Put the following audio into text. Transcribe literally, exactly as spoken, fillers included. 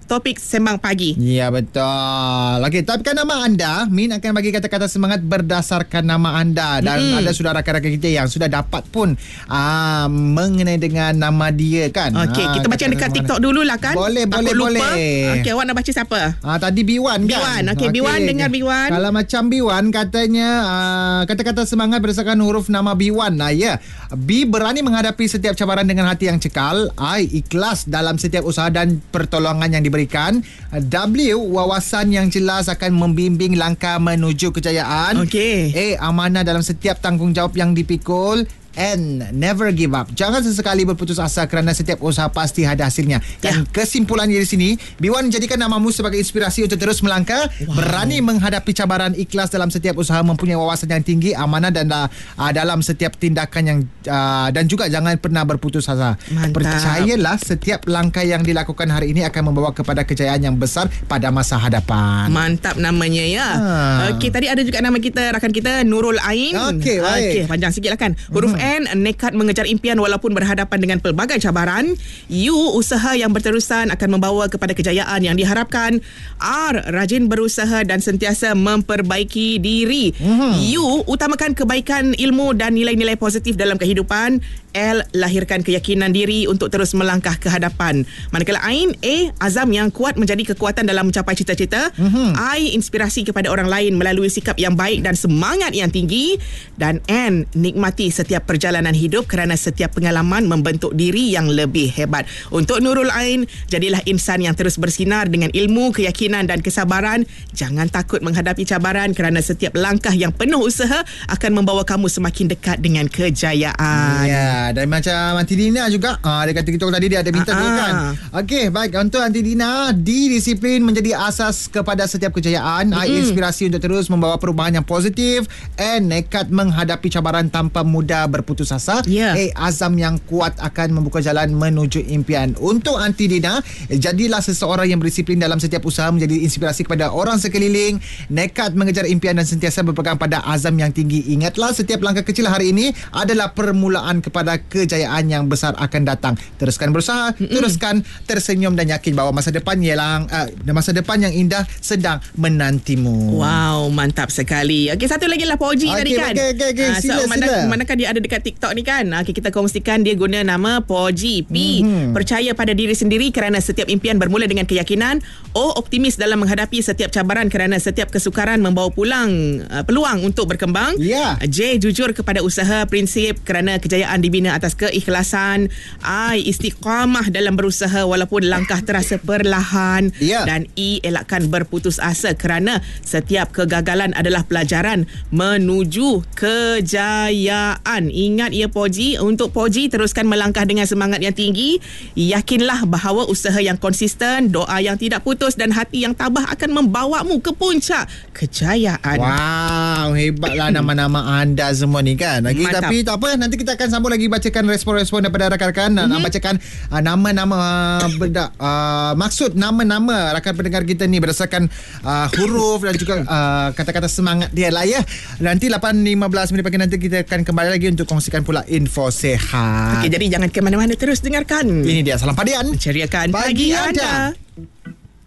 topik Sembang Pagi. Ya, betul. Okey, tapkan nama anda. Min akan bagi kata-kata semangat berdasarkan nama anda. Dan mm-hmm. ada sudah rakan-rakan kita yang sudah dapat pun aa, mengenai dengan nama dia kan. Okey, kita baca dekat TikTok dululah kan. Boleh, Takut boleh, lupa. boleh. Okey, awak nak baca siapa? Ah, tadi B one kan? B one. Okey, okay, B one dengar B one. Kalau macam B one katanya aa, kata-kata semangat berdasarkan huruf nama B one. Nah, ya. B berani menghadapi setiap cabaran dengan hati yang cekal. I ikhlas dalam setiap usaha dan pertolongan yang diberikan. W wawasan yang jelas akan membimbing langkah menuju kejayaan. Okey. A amanah dalam setiap tanggungjawab yang dipikul. And never give up. Jangan sesekali berputus asa kerana setiap usaha pasti ada hasilnya. Dan ya. Kesimpulannya di sini, B one jadikan namamu sebagai inspirasi untuk terus melangkah, wow. berani menghadapi cabaran, ikhlas dalam setiap usaha, mempunyai wawasan yang tinggi, amanah dan uh, dalam setiap tindakan yang uh, dan juga jangan pernah berputus asa. Mantap. Percayalah setiap langkah yang dilakukan hari ini akan membawa kepada kejayaan yang besar pada masa hadapan. Mantap namanya ya. Ha. Okey, tadi ada juga nama kita, rakan kita Nurul Ain. Okey, baik. Okey, panjang sikit lah kan. Huruf hmm. N, nekat mengejar impian walaupun berhadapan dengan pelbagai cabaran. U, usaha yang berterusan akan membawa kepada kejayaan yang diharapkan. R, rajin berusaha dan sentiasa memperbaiki diri. Mm-hmm. U, utamakan kebaikan ilmu dan nilai-nilai positif dalam kehidupan. L, lahirkan keyakinan diri untuk terus melangkah ke hadapan. Manakala Ain, A, azam yang kuat menjadi kekuatan dalam mencapai cita-cita. Mm-hmm. I, inspirasi kepada orang lain melalui sikap yang baik dan semangat yang tinggi. Dan N, nikmati setiap perjalanan hidup kerana setiap pengalaman membentuk diri yang lebih hebat. Untuk Nurul Ain, jadilah insan yang terus bersinar dengan ilmu, keyakinan dan kesabaran. Jangan takut menghadapi cabaran kerana setiap langkah yang penuh usaha akan membawa kamu semakin dekat dengan kejayaan. Ya, dan macam Aunty Dina juga, ah, dia kata kita tadi dia ada minta tu kan. Okey, baik. Untuk Aunty Dina, D, disiplin menjadi asas kepada setiap kejayaan. Mm-hmm. I, inspirasi untuk terus membawa perubahan yang positif. N, nekat menghadapi cabaran tanpa mudah berputus asa. Yeah. A, azam yang kuat akan membuka jalan menuju impian. Untuk Aunty Dina, jadilah seseorang yang berdisiplin dalam setiap usaha, menjadi inspirasi kepada orang sekeliling, nekat mengejar impian dan sentiasa berpegang pada azam yang tinggi. Ingatlah, setiap langkah kecil hari ini adalah permulaan kepada kejayaan yang besar akan datang. Teruskan berusaha, mm-hmm. teruskan tersenyum dan yakin bahawa masa depan ialah uh, masa depan yang indah sedang menantimu. Wow, mantap sekali. Okey, satu lagi lah Poji okay, tadi kan. Okey, okey, okey. Uh, sila, so, mana, sila. manakah dia ada dekat TikTok ni kan. Okay, kita kongsikan dia guna nama Poji. P, mm-hmm. percaya pada diri sendiri kerana setiap impian bermula dengan keyakinan. O, optimis dalam menghadapi setiap cabaran kerana setiap kesukaran membawa pulang uh, peluang untuk berkembang. Yeah. J, jujur kepada usaha, prinsip kerana kejayaan dibina atas keikhlasan. I, istiqamah dalam berusaha walaupun langkah terasa perlahan. Yeah. Dan E, elakkan berputus asa kerana setiap kegagalan adalah pelajaran menuju kejayaan. Ingat ya Poji, untuk Poji teruskan melangkah dengan semangat yang tinggi. Yakinlah bahawa usaha yang konsisten, doa yang tidak putus dan hati yang tabah akan membawamu ke puncak kejayaan. Wow, hebatlah nama-nama anda semua ni kan. Lagi, tapi tak apa, nanti kita akan sambung lagi bacakan respon-respon daripada rakan-rakan. Mm-hmm. Nak bacakan uh, nama-nama uh, berda, uh, maksud nama-nama rakan pendengar kita ni berdasarkan uh, huruf dan juga uh, kata-kata semangat dia lah ya. Nanti lapan lima belas minit pagi nanti kita akan kembali lagi untuk kongsikan pula info sehat. Okey, jadi jangan ke mana-mana, terus dengarkan. Ini dia Salam Padian, menceriakan pagi, pagi anda.